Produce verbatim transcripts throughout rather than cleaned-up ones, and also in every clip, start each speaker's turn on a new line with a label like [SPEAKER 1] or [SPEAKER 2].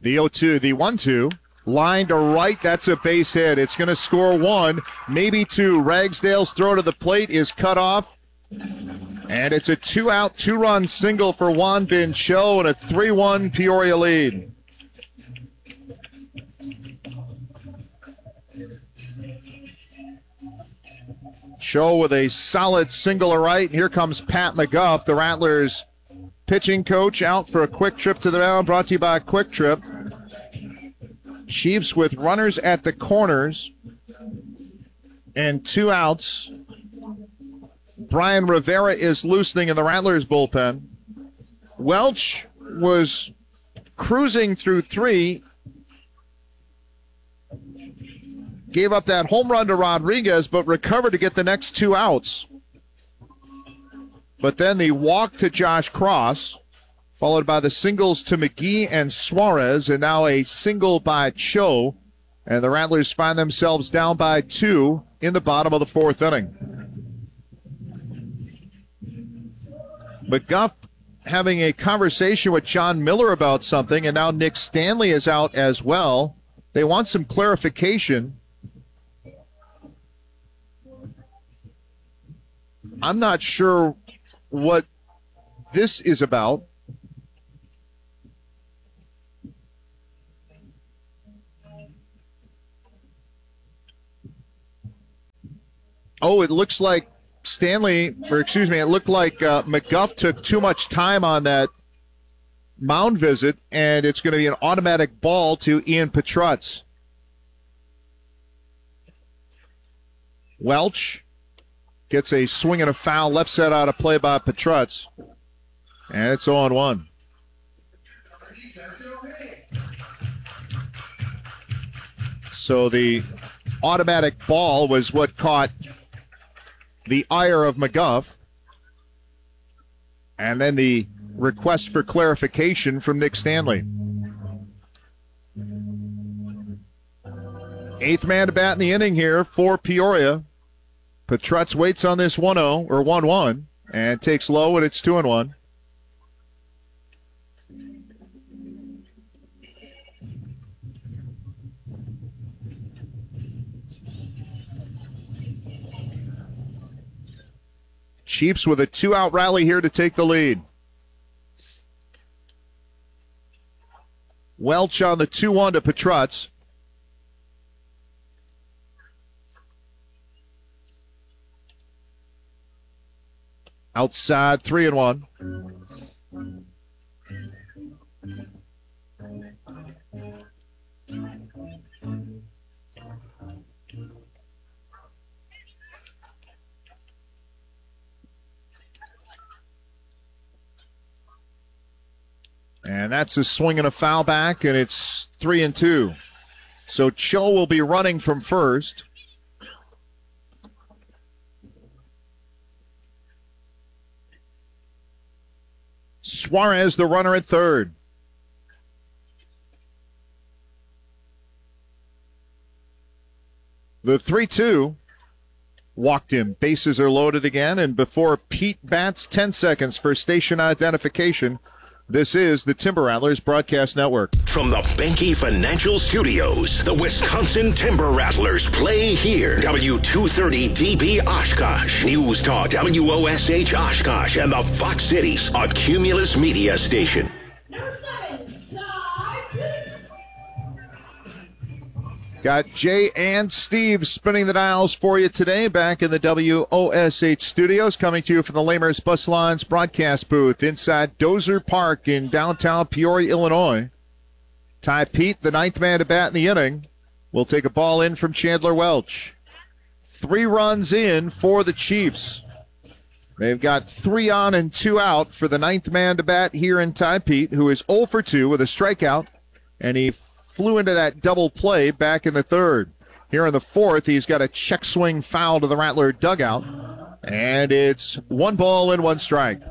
[SPEAKER 1] The oh two, the one two. Line to right, that's a base hit. It's going to score one, maybe two. Ragsdale's throw to the plate is cut off. And it's a two-out, two-run single for Juan Bin Cho and a three one Peoria lead. Cho with a solid single to right. Here comes Pat McGuff, the Rattlers pitching coach, out for a quick trip to the mound, brought to you by Quick Trip. Chiefs with runners at the corners and two outs. Brian Rivera is loosening in the Rattlers bullpen. Welch was cruising through three. Gave up that home run to Rodriguez, but recovered to get the next two outs. But then the walk to Josh Cross, followed by the singles to McGee and Suarez, and now a single by Cho. And the Rattlers find themselves down by two in the bottom of the fourth inning. McGuff having a conversation with John Miller about something, and now Nick Stanley is out as well. They want some clarification. I'm not sure what this is about. Oh, it looks like Stanley, or excuse me, it looked like uh, McGuff took too much time on that mound visit, and it's going to be an automatic ball to Ian Petrutz. Welch gets a swing and a foul, left side out of play by Petrutz, and it's oh one. So the automatic ball was what caught the ire of McGuff. And then the request for clarification from Nick Stanley. Eighth man to bat in the inning here for Peoria. Petrutz waits on this one oh, or one one, and takes low, and it's two and one. Chiefs with a two-out rally here to take the lead. Welch on the two one to Petrutz. Outside, three and one. And that's a swing and a foul back, and it's three and two. So Cho will be running from first. Suarez, the runner at third. The three two walked him. Bases are loaded again, and before Pete bats, ten seconds for station identification. This is the Timber Rattlers Broadcast Network.
[SPEAKER 2] From the Banky Financial Studios, the Wisconsin Timber Rattlers play here. W two thirty D B Oshkosh, News Talk W O S H Oshkosh, and the Fox Cities, a Cumulus Media station.
[SPEAKER 1] Got Jay and Steve spinning the dials for you today back in the W O S H studios, coming to you from the Lamers Bus Lines broadcast booth inside Dozer Park in downtown Peoria, Illinois. Ty Pete, the ninth man to bat in the inning, will take a ball in from Chandler Welch. Three runs in for the Chiefs. They've got three on and two out for the ninth man to bat here in Ty Pete, who is oh for two with a strikeout, and he flew into that double play back in the third. Here in the fourth, he's got a check swing foul to the Rattler dugout, and it's one ball and one strike.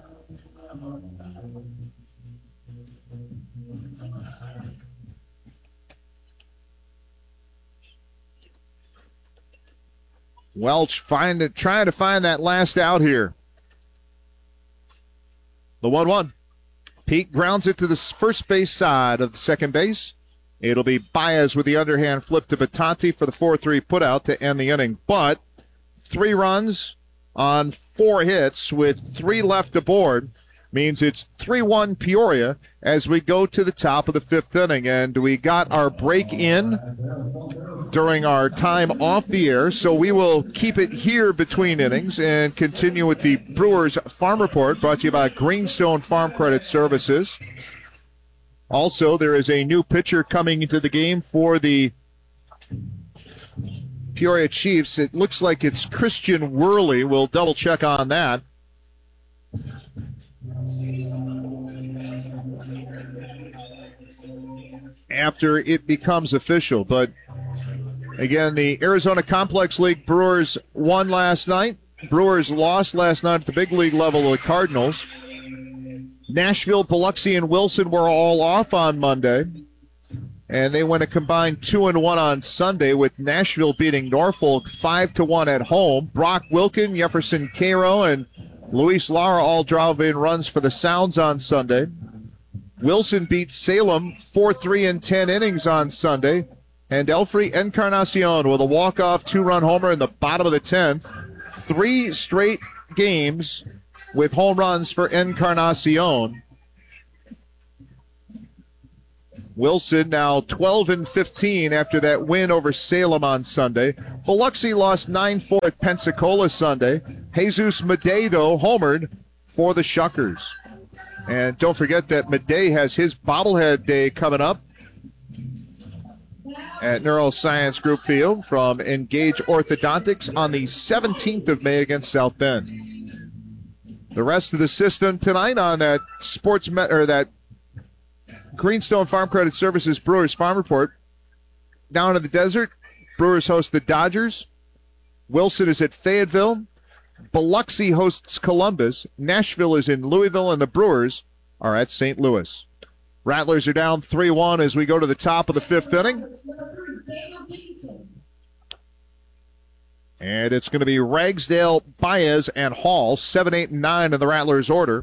[SPEAKER 1] Welch find it, trying to find that last out here. The one one. Pete grounds it to the first base side of the second base. It'll be Baez with the underhand flip to Batati for the four three putout to end the inning. But three runs on four hits with three left aboard means it's three one Peoria as we go to the top of the fifth inning. And we got our break in during our time off the air, so we will keep it here between innings and continue with the Brewers Farm Report brought to you by Greenstone Farm Credit Services. Also, there is a new pitcher coming into the game for the Peoria Chiefs. It looks like it's Christian Worley. We'll double check on that. After it becomes official. But again, the Arizona Complex League Brewers won last night. Brewers lost last night at the big league level of the Cardinals. Nashville, Biloxi, and Wilson were all off on Monday. And they went a combined two and one on Sunday, with Nashville beating Norfolk five to one at home. Brock Wilken, Jefferson Cairo, and Luis Lara all drove in runs for the Sounds on Sunday. Wilson beat Salem four three in ten innings on Sunday. And Elfrey Encarnacion with a walk-off two-run homer in the bottom of the tenth. Three straight games with home runs for Encarnacion. Wilson now twelve and fifteen after that win over Salem on Sunday. Biloxi lost nine four at Pensacola Sunday. Jesus Madej, though, homered for the Shuckers. And don't forget that Madej has his bobblehead day coming up at Neuroscience Group Field from Engage Orthodontics on the seventeenth of May against South Bend. The rest of the system tonight on that sports met, or that Greenstone Farm Credit Services Brewers Farm Report. Down in the desert, Brewers host the Dodgers. Wilson is at Fayetteville. Biloxi hosts Columbus. Nashville is in Louisville, and the Brewers are at Saint Louis. Rattlers are down three one as we go to the top of the fifth inning. And it's going to be Ragsdale, Baez, and Hall, seven, eight, and nine in the Rattlers' order.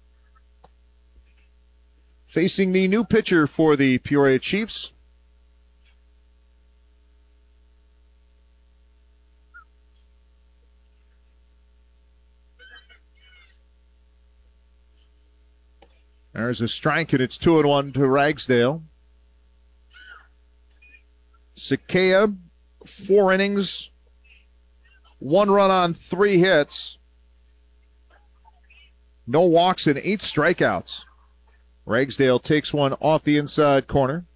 [SPEAKER 1] Facing the new pitcher for the Peoria Chiefs. There's a strike, and it's two and one to Ragsdale. Sakea, four innings, one run on three hits, no walks and eight strikeouts. Ragsdale takes one off the inside corner.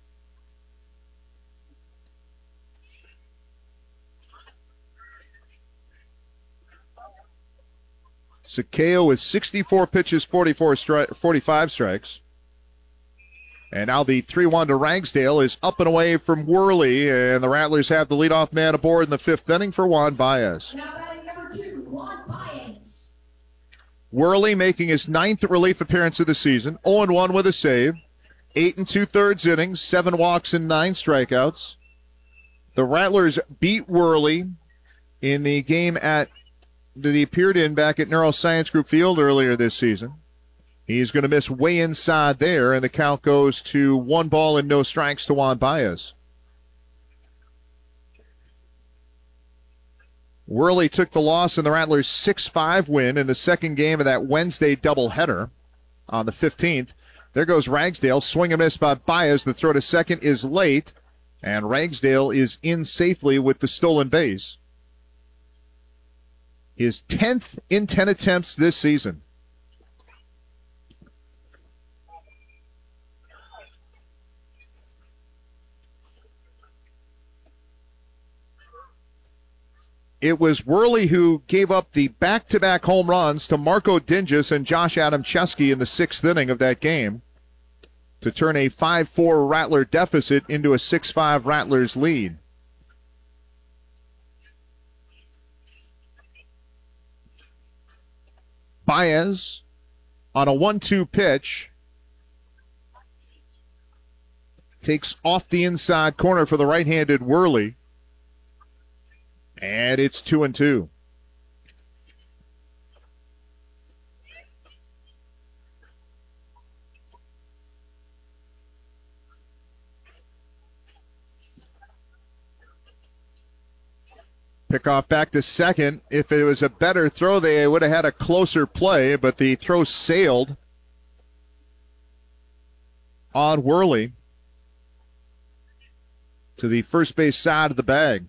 [SPEAKER 1] Sakeo with sixty-four pitches, forty-four stri- forty-five strikes. And now the three one to Ragsdale is up and away from Worley, and the Rattlers have the leadoff man aboard in the fifth inning for Juan Baez.
[SPEAKER 3] Now batting number two, Juan Baez.
[SPEAKER 1] Worley making his ninth relief appearance of the season, oh and one with a save, eight and two-thirds innings, seven walks and nine strikeouts. The Rattlers beat Worley in the game at that he appeared in back at Neuroscience Group Field earlier this season. He's going to miss way inside there, and the count goes to one ball and no strikes to Juan Baez. Worley took the loss in the Rattlers' six five win in the second game of that Wednesday doubleheader on the fifteenth. There goes Ragsdale. Swing and miss by Baez. The throw to second is late, and Ragsdale is in safely with the stolen base. His tenth in ten attempts this season. It was Worley who gave up the back-to-back home runs to Marco Dinges and Josh Adamczewski in the sixth inning of that game to turn a five four Rattler deficit into a six five Rattlers lead. Baez on a one two pitch takes off the inside corner for the right-handed Worley. And it's two and two. Pickoff back to second. If it was a better throw, they would have had a closer play, but the throw sailed on Worley to the first base side of the bag.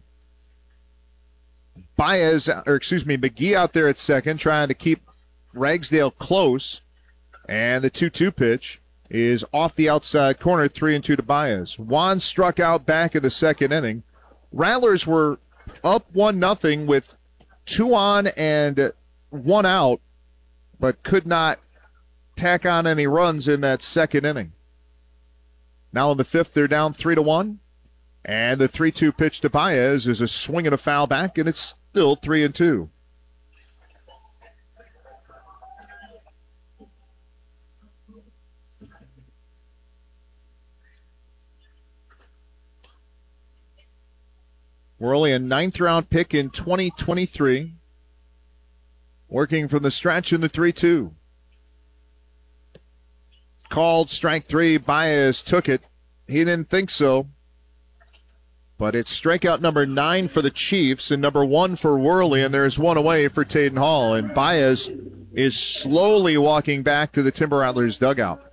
[SPEAKER 1] Baez, or excuse me, McGee out there at second, trying to keep Ragsdale close. And the two two pitch is off the outside corner, three and two to Baez. Juan struck out back in the second inning. Rattlers were up one nothing with two on and one out, but could not tack on any runs in that second inning. Now in the fifth, they're down three to one, and the three two pitch to Baez is a swing and a foul back, and it's still three and two. Worley, a ninth-round pick in twenty twenty-three, working from the stretch in the three two. Called strike three. Baez took it. He didn't think so. But it's strikeout number nine for the Chiefs and number one for Worley, and there's one away for Taden Hall. And Baez is slowly walking back to the Timber Rattlers dugout.